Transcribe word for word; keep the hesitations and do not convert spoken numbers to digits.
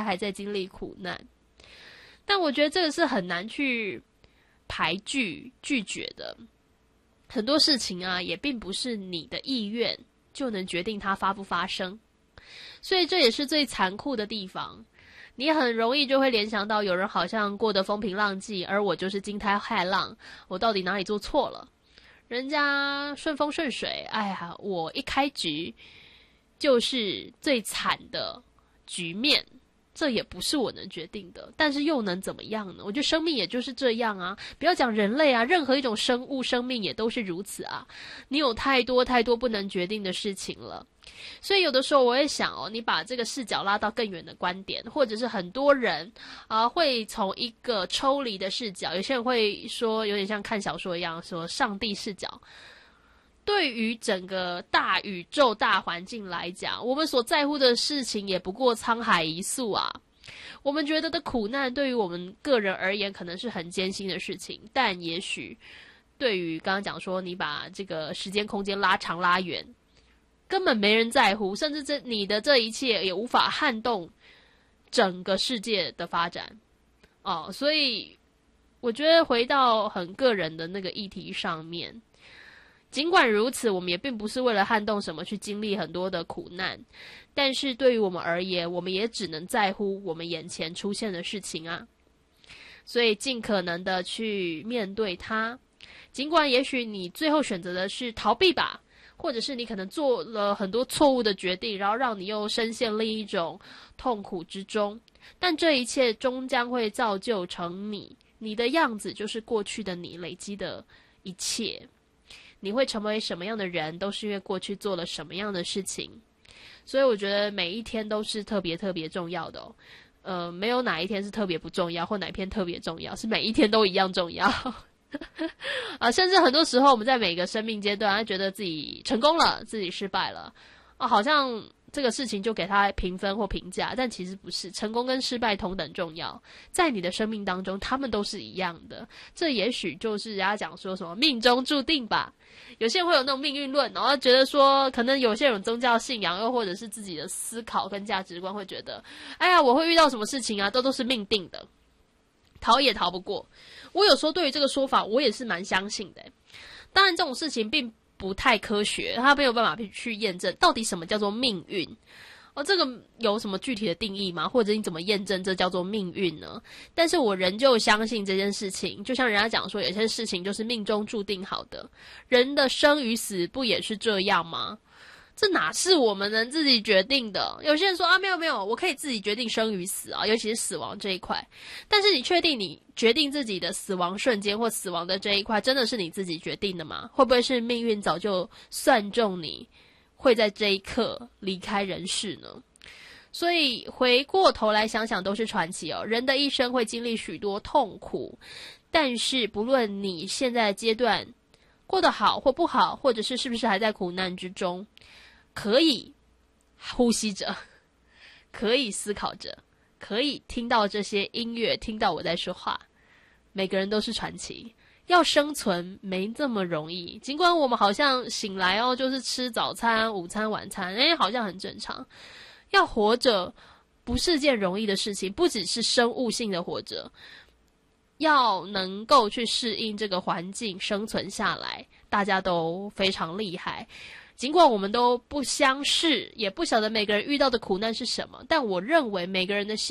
还在经历苦难。但我觉得这个是很难去排拒拒绝的。很多事情啊，也并不是你的意愿就能决定它发不发生，所以这也是最残酷的地方。你很容易就会联想到有人好像过得风平浪静，而我就是惊涛骇浪，我到底哪里做错了？人家顺风顺水，哎呀，我一开局就是最惨的局面，这也不是我能决定的，但是又能怎么样呢？我觉得生命也就是这样啊，不要讲人类啊，任何一种生物生命也都是如此啊。你有太多太多不能决定的事情了，所以有的时候我会想哦，你把这个视角拉到更远的观点，或者是很多人啊、呃、会从一个抽离的视角，有些人会说有点像看小说一样，说上帝视角。对于整个大宇宙大环境来讲，我们所在乎的事情也不过沧海一粟啊。我们觉得的苦难对于我们个人而言可能是很艰辛的事情，但也许对于刚刚讲说你把这个时间空间拉长拉远，根本没人在乎，甚至这你的这一切也无法撼动整个世界的发展哦。所以我觉得回到很个人的那个议题上面，尽管如此，我们也并不是为了撼动什么去经历很多的苦难，但是对于我们而言，我们也只能在乎我们眼前出现的事情啊。所以尽可能的去面对它，尽管也许你最后选择的是逃避吧，或者是你可能做了很多错误的决定，然后让你又深陷另一种痛苦之中，但这一切终将会造就成你，你的样子就是过去的你累积的一切。你会成为什么样的人，都是因为过去做了什么样的事情。所以我觉得每一天都是特别特别重要的哦。呃，没有哪一天是特别不重要，或哪一天特别重要，是每一天都一样重要。啊，甚至很多时候我们在每个生命阶段，觉得自己成功了，自己失败了，啊，好像这个事情就给他评分或评价，但其实不是，成功跟失败同等重要，在你的生命当中，他们都是一样的。这也许就是人家讲说什么命中注定吧。有些人会有那种命运论，然后觉得说，可能有些人有宗教信仰，又或者是自己的思考跟价值观，会觉得，哎呀，我会遇到什么事情啊，都都是命定的，逃也逃不过。我有时候对于这个说法，我也是蛮相信的。当然，这种事情并不太科学，它没有办法去验证到底什么叫做命运。哦，这个有什么具体的定义吗？或者你怎么验证这叫做命运呢？但是我仍旧相信这件事情，就像人家讲说，有些事情就是命中注定好的。人的生与死不也是这样吗？这哪是我们能自己决定的？有些人说啊，没有没有，我可以自己决定生与死啊，尤其是死亡这一块。但是你确定你决定自己的死亡瞬间或死亡的这一块，真的是你自己决定的吗？会不会是命运早就算中你会在这一刻离开人世呢？所以回过头来想想，都是传奇哦。人的一生会经历许多痛苦，但是不论你现在的阶段过得好或不好，或者是是不是还在苦难之中，可以呼吸着，可以思考着，可以听到这些音乐，听到我在说话。每个人都是传奇，要生存没这么容易。尽管我们好像醒来哦，就是吃早餐、午餐、晚餐，诶，好像很正常。要活着不是件容易的事情，不只是生物性的活着，要能够去适应这个环境生存下来，大家都非常厉害。尽管我们都不相识，也不晓得每个人遇到的苦难是什么，但我认为每个人的心